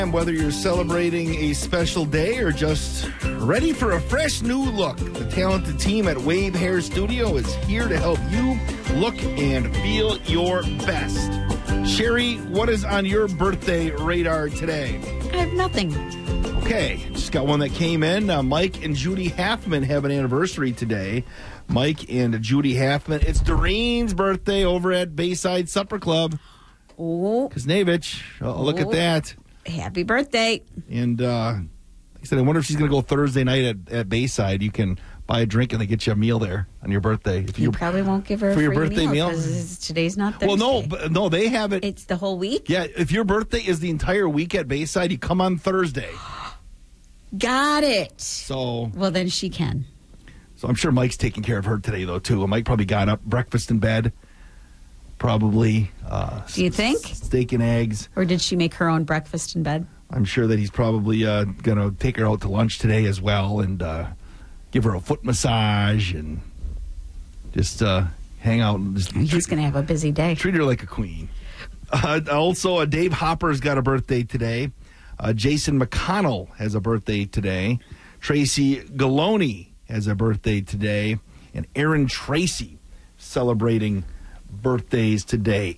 Whether you're celebrating a special day or just ready for a fresh new look, the talented team at Wave Hair Studio is here to help you look and feel your best. Sherry, what is on your birthday radar today? I have nothing. Okay, just got one that came in. Mike and Judy Halfman have an anniversary today. Mike and Judy Halfman. It's Doreen's birthday over at Bayside Supper Club. Oh. Kuznevich. Look at that. Happy birthday. And like I said, I wonder if she's going to go Thursday night at Bayside. You can buy a drink and they get you a meal there on your birthday. If you probably won't give her a for your free birthday meal because today's not Thursday. Well, no, they have it. It's the whole week? Yeah, if your birthday is the entire week at Bayside, you come on Thursday. Got it. So well, then she can. So I'm sure Mike's taking care of her today, though, too. Mike probably got up, breakfast in bed. Probably. Do you think? Steak and eggs. Or did she make her own breakfast in bed? I'm sure that he's probably going to take her out to lunch today as well and give her a foot massage and just hang out. And just he's going to have a busy day. Treat her like a queen. Also, Dave Hopper's got a birthday today. Jason McConnell has a birthday today. Tracy Galoni has a birthday today. And Aaron Tracy celebrating birthdays today.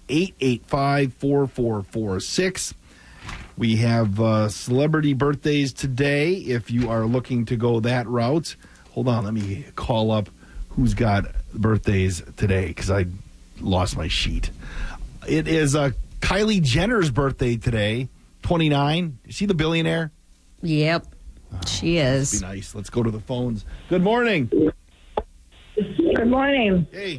885-4446. We have celebrity birthdays today if you are looking to go that route. Hold on, let me call up who's got birthdays today because I lost my sheet. It is Kylie Jenner's birthday today, 29. Is she the billionaire? Yep, she is. Be nice. Let's go to the phones. Good morning. Good morning. Hey.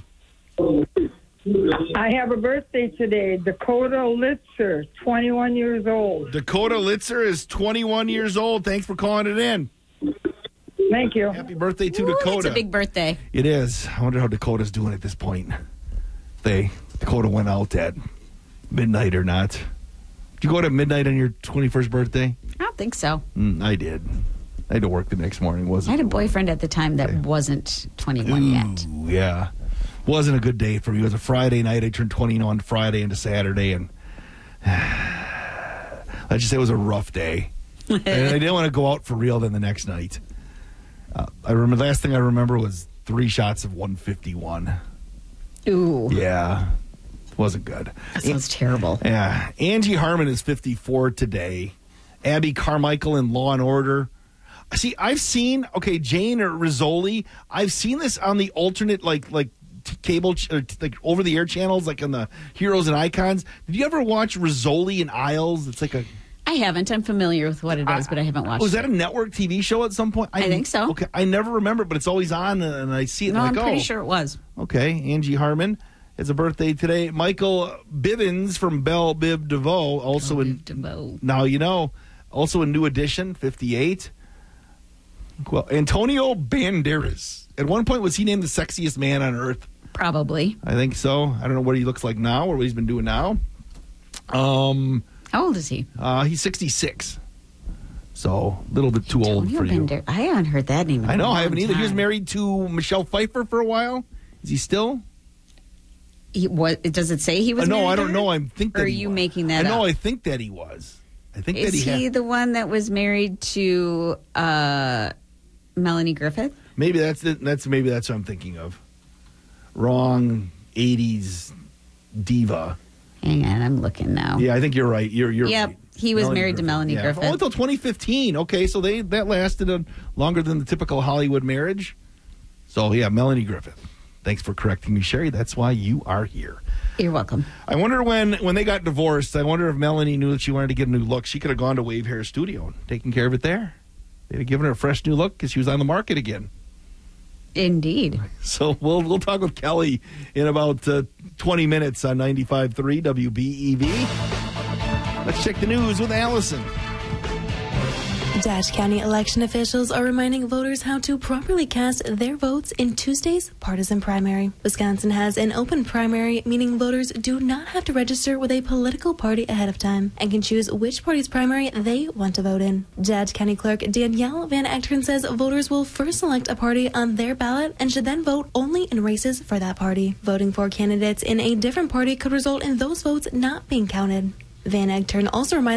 I have a birthday today. Dakota Litzer, 21 years old. Dakota Litzer is 21 years old. Thanks for calling it in. Thank you. Happy birthday to Dakota. It's a big birthday. It is. I wonder how Dakota's doing at this point. Dakota went out at midnight or not. Did you go out at midnight on your 21st birthday? I don't think so. I did. I had to work the next morning. I had a boyfriend at the time that wasn't 21 yet. Yeah. Wasn't a good day for me. It was a Friday night. I turned 21 Friday into Saturday, and let's just say it was a rough day. And I didn't want to go out for real then the next night. I remember the last thing I remember was 3 shots of 151. Ooh. Yeah. Wasn't good. That sounds terrible. Yeah. Angie Harmon is 54 today. Abby Carmichael in Law and Order. See, I've seen, Jane or Rizzoli, I've seen this on the alternate, like cable, like over-the-air channels, like on the Heroes and Icons. Did you ever watch Rizzoli and Isles? It's like I haven't. I'm familiar with what it is, but I haven't watched it. Was that a network TV show at some point? I think so. Okay, I never remember, but it's always on, and I see it. No, and I'm pretty sure it was. Okay, Angie Harmon has a birthday today. Michael Bivens from Belle Biv DeVoe, also Now You Know, also a New Edition, 58. Well, Antonio Banderas. At one point, was he named the sexiest man on earth? Probably. I think so. I don't know what he looks like now or what he's been doing now. How old is he? He's 66. So, a little bit too old for you. I haven't heard that name in I know, I haven't either. time. He was married to Michelle Pfeiffer for a while. Is he still? Does it say he was married? No, I don't know. I think that Or are you making that up? No, I think that he was. I think is that he the one that was married to Melanie Griffith? Maybe that's what I'm thinking of. Wrong 80s diva. Hang on, I'm looking now. Yeah, I think you're right. You're Yep, right. he was married to Melanie Griffith. Oh, until 2015. Okay, so that lasted longer than the typical Hollywood marriage. So, yeah, Melanie Griffith. Thanks for correcting me, Sherry. That's why you are here. You're welcome. I wonder when they got divorced, I wonder if Melanie knew that she wanted to get a new look. She could have gone to Wave Hair Studio and taken care of it there. They'd have given her a fresh new look because she was on the market again. Indeed. So we'll talk with Kelly in about 20 minutes on 95.3 WBEV. Let's check the news with Allison. Dodge County election officials are reminding voters how to properly cast their votes in Tuesday's partisan primary. Wisconsin has an open primary, meaning voters do not have to register with a political party ahead of time and can choose which party's primary they want to vote in. Dodge County Clerk Danielle Van Echtern says voters will first select a party on their ballot and should then vote only in races for that party. Voting for candidates in a different party could result in those votes not being counted. Van Echtern also reminds